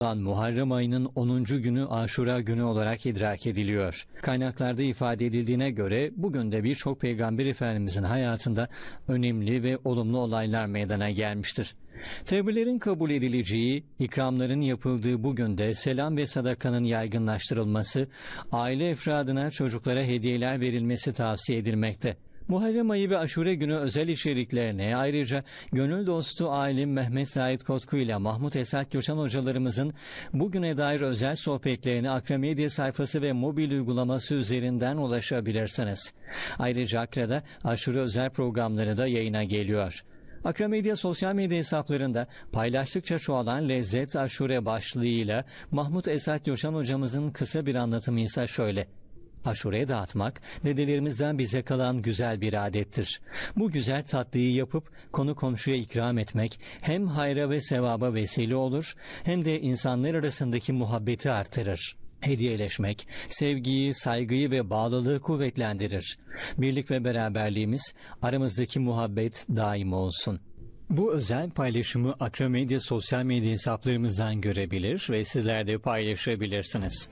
Muharrem ayının 10. günü Aşura günü olarak idrak ediliyor. Kaynaklarda ifade edildiğine göre bugün de birçok Peygamber Efendimizin hayatında önemli ve olumlu olaylar meydana gelmiştir. Tevbelerin kabul edileceği, ikramların yapıldığı bugün de selam ve sadakanın yaygınlaştırılması, aile efradına çocuklara hediyeler verilmesi tavsiye edilmekte. Muharrem ayı ve Aşure günü özel içeriklerine ayrıca gönül dostu alim Mehmet Said Kotku ile Mahmut Esat Göçen hocalarımızın bugüne dair özel sohbetlerine Akramedya sayfası ve mobil uygulaması üzerinden ulaşabilirsiniz. Ayrıca Akra'da Aşure özel programları da yayına geliyor. Akramedya sosyal medya hesaplarında paylaştıkça çoğalan Lezzet Aşure başlığıyla Mahmut Esat Göçen hocamızın kısa bir anlatımı ise şöyle: Aşure dağıtmak, dedelerimizden bize kalan güzel bir adettir. Bu güzel tatlıyı yapıp konu komşuya ikram etmek hem hayra ve sevaba vesile olur, hem de insanlar arasındaki muhabbeti artırır. Hediyeleşmek, sevgiyi, saygıyı ve bağlılığı kuvvetlendirir. Birlik ve beraberliğimiz, aramızdaki muhabbet daim olsun. Bu özel paylaşımı Akramedya sosyal medya hesaplarımızdan görebilir ve sizler de paylaşabilirsiniz.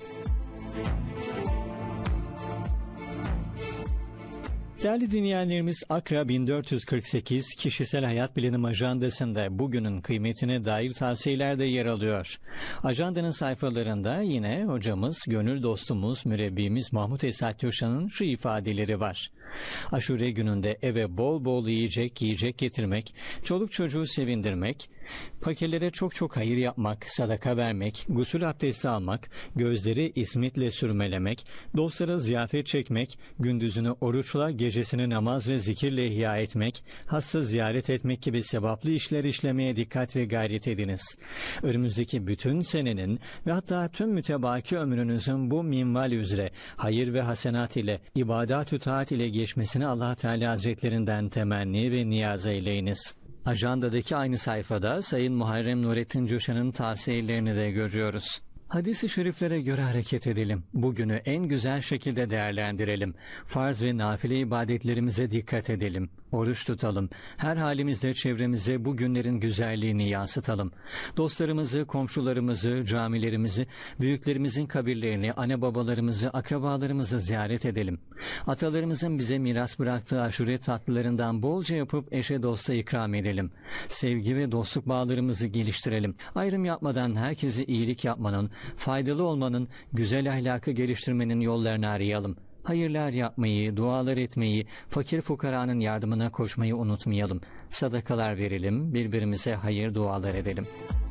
Değerli dinleyenlerimiz, Akra 1448 Kişisel Hayat Planım Ajandası'nda bugünün kıymetine dair tavsiyeler de yer alıyor. Ajandanın sayfalarında yine hocamız, gönül dostumuz, mürebbimiz Mahmut Esat Göçen'in şu ifadeleri var. Aşure gününde eve bol bol yiyecek getirmek, çoluk çocuğu sevindirmek, fakirlere çok hayır yapmak, sadaka vermek, gusül abdesti almak, gözleri ismitle sürmelemek, dostlara ziyafet çekmek, gündüzünü oruçla, gecesini namaz ve zikirle ihya etmek, hasta ziyaret etmek gibi sevaplı işler işlemeye dikkat ve gayret ediniz. Önümüzdeki bütün senenin ve hatta tüm mütebaki ömrünüzün bu minval üzere hayır ve hasenat ile, ibadat-ü taat ile geçmesini Allah Teala Hazretlerinden temenni ve niyaz eyleyiniz. Ajandadaki aynı sayfada Sayın Muharrem Nurettin Coşan'ın tavsiyelerini de görüyoruz. Hadis-i şeriflere göre hareket edelim. Bugünü en güzel şekilde değerlendirelim. Farz ve nafile ibadetlerimize dikkat edelim. Oruç tutalım. Her halimizde çevremize bu günlerin güzelliğini yansıtalım. Dostlarımızı, komşularımızı, camilerimizi, büyüklerimizin kabirlerini, anne babalarımızı, akrabalarımızı ziyaret edelim. Atalarımızın bize miras bıraktığı aşure tatlılarından bolca yapıp eşe dosta ikram edelim. Sevgi ve dostluk bağlarımızı geliştirelim. Ayrım yapmadan herkese iyilik yapmanın, faydalı olmanın, güzel ahlakı geliştirmenin yollarını arayalım. Hayırlar yapmayı, dualar etmeyi, fakir fukaranın yardımına koşmayı unutmayalım. Sadakalar verelim, birbirimize hayır dualar edelim.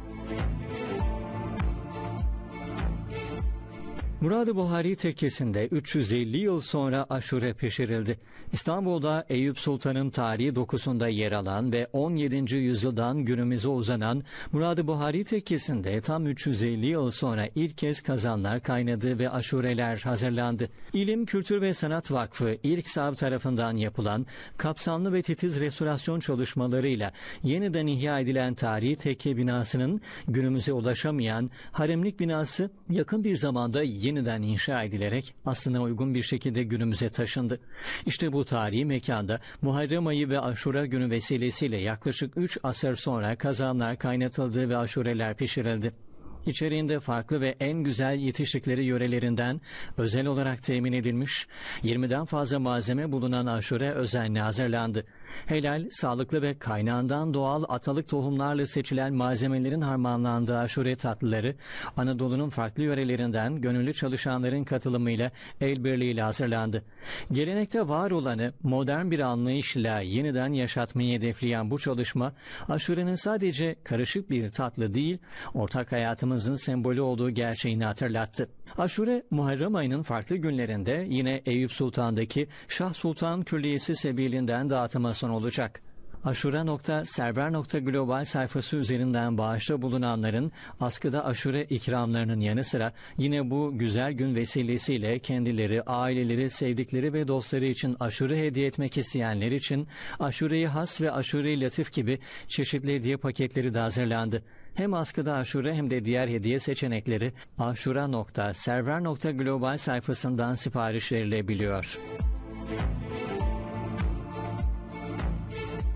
Murad-ı Buhari tekkesinde 350 yıl sonra aşure pişirildi. İstanbul'da Eyüp Sultan'ın tarihi dokusunda yer alan ve 17. yüzyıldan günümüze uzanan Murad-ı Buhari tekkesinde tam 350 yıl sonra ilk kez kazanlar kaynadı ve aşureler hazırlandı. İlim, Kültür ve Sanat Vakfı İRKSAV tarafından yapılan kapsamlı ve titiz restorasyon çalışmalarıyla yeniden ihya edilen tarihi tekke binasının günümüze ulaşamayan haremlik binası yakın bir zamanda yeniden inşa edilerek aslına uygun bir şekilde günümüze taşındı. İşte bu tarihi mekanda Muharrem ayı ve Aşura günü vesilesiyle yaklaşık 3 asır sonra kazanlar kaynatıldı ve aşureler pişirildi. İçeriğinde farklı ve en güzel yetiştikleri yörelerinden özel olarak temin edilmiş 20'den fazla malzeme bulunan aşure özenle hazırlandı. Helal, sağlıklı ve kaynağından doğal atalık tohumlarla seçilen malzemelerin harmanlandığı aşure tatlıları Anadolu'nun farklı yörelerinden gönüllü çalışanların katılımıyla el birliğiyle hazırlandı. Gelenekte var olanı modern bir anlayışla yeniden yaşatmayı hedefleyen bu çalışma aşurenin sadece karışık bir tatlı değil, ortak hayatımızın sembolü olduğu gerçeğini hatırlattı. Aşure, Muharrem ayının farklı günlerinde yine Eyüp Sultan'daki Şah Sultan Külliyesi sebilinden dağıtıma sunulacak. Aşura.server.global sayfası üzerinden bağışta bulunanların askıda aşure ikramlarının yanı sıra yine bu güzel gün vesilesiyle kendileri, aileleri, sevdikleri ve dostları için aşure hediye etmek isteyenler için aşure-i has ve aşure-i latif gibi çeşitli hediye paketleri de hazırlandı. Hem askıda aşure hem de diğer hediye seçenekleri aşura.server.global sayfasından sipariş verilebiliyor.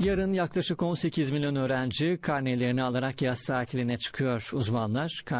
Yarın yaklaşık 18 milyon öğrenci karnelerini alarak yaz tatiline çıkıyor. Uzmanlar